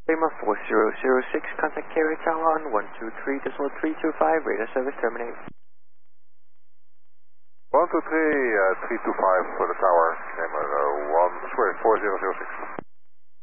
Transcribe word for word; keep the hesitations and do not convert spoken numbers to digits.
Lima four zero zero six, contact carrier tower on one two three decimal three two five, radar service terminate. one two three, uh, three two five for the tower, nummer uh, one, sorry, four zero zero six.